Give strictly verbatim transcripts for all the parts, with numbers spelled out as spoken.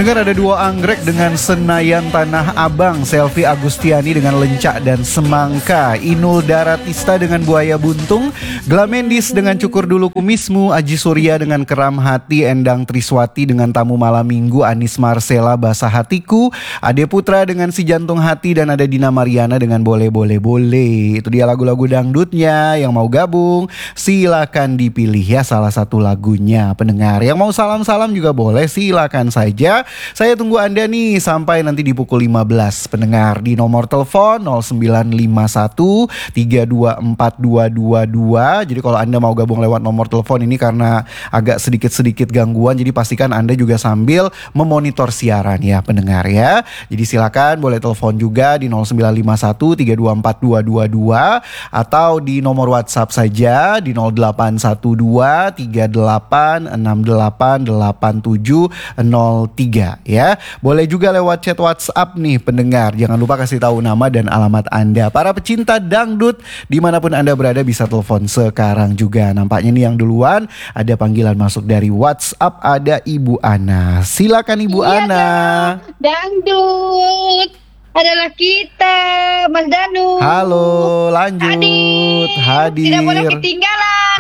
Pendengar, ada dua anggrek dengan Senayan Tanah Abang, Selvi Agustiani dengan Lencak dan Semangka, Inul Daratista dengan Buaya Buntung, Glamendis dengan Cukur Dulu Kumismu, Aji Surya dengan Keram Hati, Endang Triswati dengan Tamu Malam Minggu, Anis Marcella Basah Hatiku, Ade Putra dengan Si Jantung Hati, dan ada Dina Mariana dengan Boleh Boleh Boleh. Itu dia lagu-lagu dangdutnya. Yang mau gabung silakan dipilih ya salah satu lagunya. Pendengar yang mau salam-salam juga boleh, silakan saja. Saya tunggu Anda nih sampai nanti di pukul lima belas. Pendengar di nomor telepon nol sembilan lima satu tiga dua empat dua dua dua. Jadi kalau Anda mau gabung lewat nomor telepon ini karena agak sedikit-sedikit gangguan, jadi pastikan Anda juga sambil memonitor siaran ya pendengar ya. Jadi silakan boleh telepon juga di nol sembilan lima satu tiga dua empat dua dua dua atau di nomor WhatsApp saja di nol delapan satu dua tiga delapan enam delapan delapan tujuh nol tiga ya. Boleh juga lewat chat WhatsApp nih pendengar. Jangan lupa kasih tahu nama dan alamat Anda. Para pecinta dangdut dimanapun Anda berada bisa telepon sekarang juga. Nampaknya nih yang duluan ada panggilan masuk dari WhatsApp, ada Ibu Ana. Silakan Ibu Iya Ana. dong, dangdut adalah kita, Mas Danu. Halo, lanjut. Hadir. Hadir. Tidak boleh ketinggalan.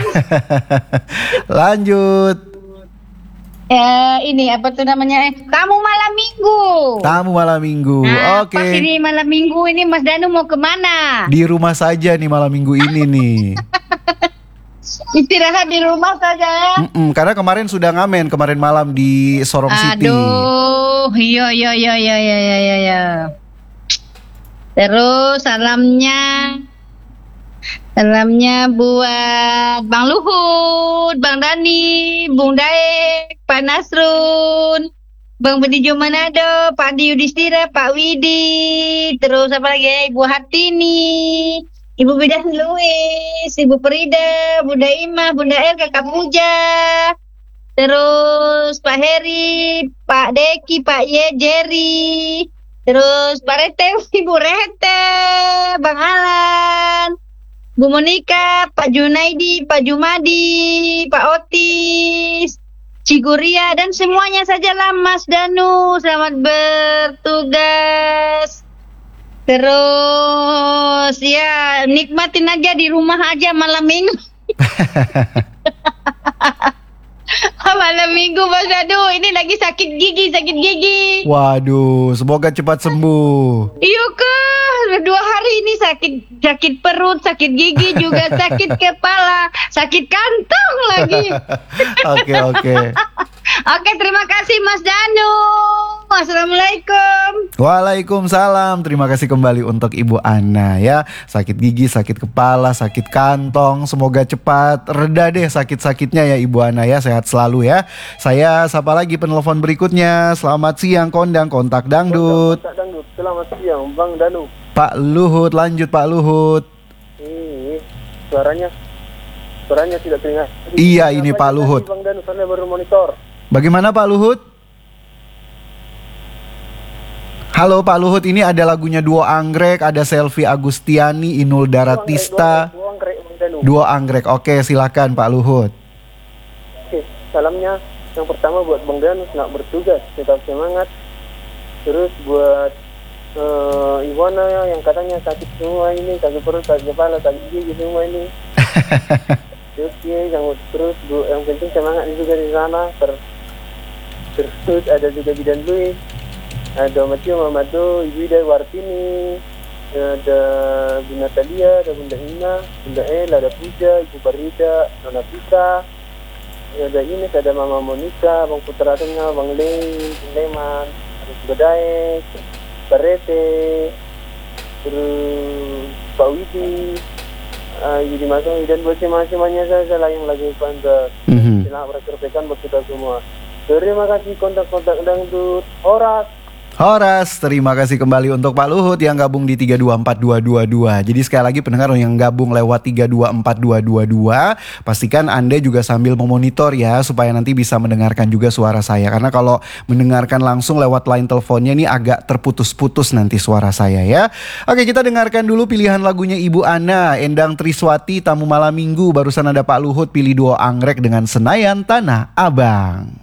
Lanjut. Ya, ini apa tuh namanya? Eh, Tamu Malam Minggu. Tamu Malam Minggu. Nah, Oke. pas ini malam minggu ini Mas Danu mau kemana? Di rumah saja nih malam minggu ini nih. Istirahat di rumah saja. Mm-mm, karena kemarin sudah ngamen kemarin malam di Sorong City. Aduh, iya iya iya iya iya iya iya. Terus salamnya Salamnya buat Bang Luhut, Bang Dani, Bung Daek, Pak Nasrun, Bang Benijo Manado, Pak Di Yudhistira, Pak Widi, terus apa lagi ya, Ibu Hartini, Ibu Bidas Luis, Ibu Perida, Bunda Imah, Bunda El, Kakak Puja, terus Pak Heri, Pak Deki, Pak Ye, Jerry, terus Pak Rete, Ibu Rete, Bang Alan, Bu Monika, Pak Junaidi, Pak Jumadi, Pak Otis, Ciguria, dan semuanya sajalah Mas Danu. Selamat bertugas. Terus ya nikmatin aja di rumah aja malam minggu. Malam minggu Mas Danu, ini lagi sakit gigi, sakit gigi. Waduh, semoga cepat sembuh. Iya kah, dua hari ini sakit sakit perut, sakit gigi juga, sakit kepala, sakit kantong lagi. Oke oke. Oke, terima kasih Mas Danu. Assalamualaikum. Waalaikumsalam. Terima kasih kembali untuk Ibu Ana ya. Sakit gigi, sakit kepala, sakit kantong, semoga cepat reda deh sakit-sakitnya ya Ibu Ana ya. Sehat selalu ya. Saya sapa lagi penelpon berikutnya. Selamat siang Kondang Kontak Dangdut. Kontak Dangdut. Selamat siang Bang Danu. Pak Luhut, lanjut Pak Luhut. Ini suaranya suaranya tidak terdengar. Iya, ini Pak Luhut. Bang Danu, saya baru monitor. Bagaimana Pak Luhut? Halo Pak Luhut, ini ada lagunya Dua Anggrek, ada Selvi Agustiani, Inul Daratista. Dua anggrek, Bang Danu. Dua Anggrek. Oke, silakan Pak Luhut. Oke, salamnya yang pertama buat Bang Danu, selamat bertugas, tetap semangat. Terus buat uh, Iwana yang katanya sakit semua ini, sakit perut, sakit kepala, sakit gigi semua ini. Oke, yang terus bu, yang penting semangat juga di sana. Ter, terus ada juga Bidan Louis, ada Matio Mamado, Ibu Ida Wartini, ada Bu Natalia, ada Bunda Ina, Bunda El, ada Puja, Ibu Barida, Nona Pika, ada Ines, ada Mama Monica, Bang Putra Tengah, Bang Lei, Bang Leman, ada juga Daek, Barete, terus Pak Widi, uh, Yudi Masong, dan buat semuanya saya yang lagi kontak. Mm-hmm. Selamat berkerjakan buat kita semua. Terima kasih kontak-kontak dangdut. Horas. Horas, terima kasih kembali untuk Pak Luhut yang gabung di tiga dua empat dua dua dua. Jadi sekali lagi pendengar yang gabung lewat tiga dua empat dua dua dua, pastikan Anda juga sambil memonitor ya supaya nanti bisa mendengarkan juga suara saya. Karena kalau mendengarkan langsung lewat line teleponnya ini agak terputus-putus nanti suara saya ya. Oke, kita dengarkan dulu pilihan lagunya Ibu Ana, Endang Triswati, Tamu Malam Minggu. Barusan ada Pak Luhut pilih Dua Anggrek dengan Senayan Tanah Abang.